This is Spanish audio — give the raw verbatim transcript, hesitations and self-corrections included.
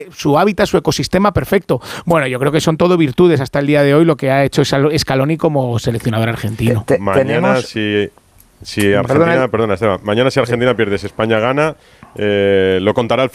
su hábitat, su ecosistema perfecto. Bueno, yo creo que son todo virtudes hasta el día de hoy lo que ha hecho Scaloni como seleccionador argentino. Te, te, Mañana tenemos... si, si Argentina, Perdona, perdona Esteban, mañana si Argentina sí. pierde, si España gana, eh, lo contará el